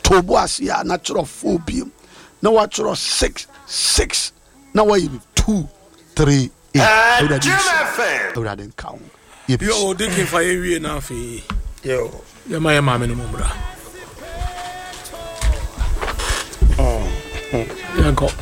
tobo asia natural phobia na natural 6 na wa 2 3 8 ewraden count yo de ke fa ye na afi yo ya ma me no mumra yanko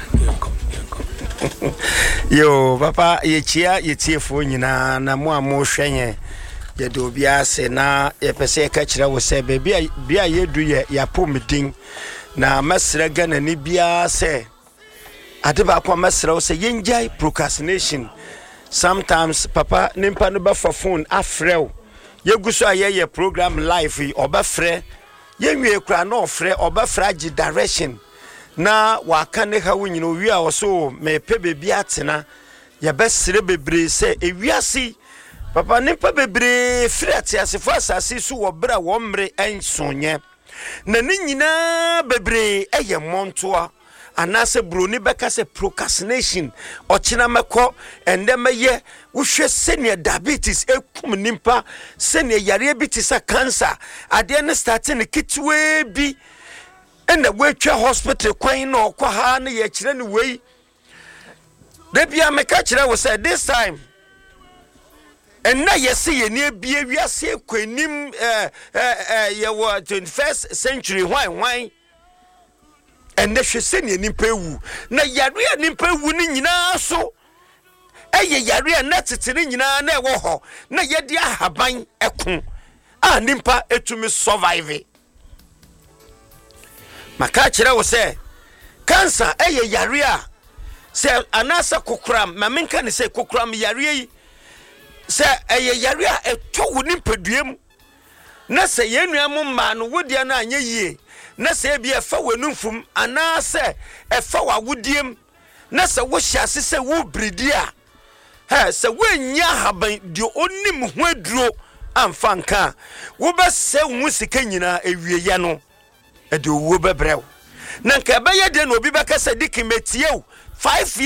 yo papa ye chia ye tiefo nyina na mo amo hwenye ye do bia se na ye pese ka kire wo se bia ye du ye ya pomdin na masra gana ni bia se ade ba kwa masra wo se yenjai procrastination. Sometimes papa nimpa no ba for phone afrew ye guso aye program live obafre ye nwie kura na ofre obafra gi direction na waka ne ha wunyino wi a so me pe bebi atena ye besire bebre se ewiase papa nimpa bebre frati asefo asase su wo bra wo mre ensonye na ni nyina bebre eye montoa anase broni beka se procrastination ochina meko ende meye wohwe senior diabetes ekum nimpa senior yare bi ti sa cancer ade ne starting kitwe bi enda wetwa hospital kwan na okwa ha na ye kire ne wei de bia meka kire wo say this time and na yesi ye ne bia wiase kwanim ye wa 21st century why and the sheseni nimpa ewu na yare a nimpa ewu ni nyina so eye yare a na tetene nyina na ewo ho na yedi ahaban ekon a nimpa etumi survive maka kire wo se cancer eye yare a se anasa kokram ma menka ne se kokram yare yi se eye yare a eto nimpa duam na se yenuam ma no wodia na anye yie na se bia fa wanumfum ana se efa wawudiem na se wo hyase se wo bridi a se wanya haban di onim ho aduro amfa nka wo be se hu sika nyina ewieye no e de wo bebrew na nka be ye de no obi be ka se dikimetie 5